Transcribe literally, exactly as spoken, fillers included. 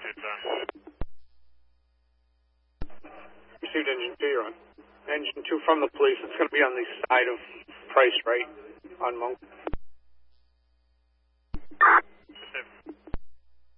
Received engine two, you're on. Engine two from the police. It's going to be on the side of Price, right? On Monk.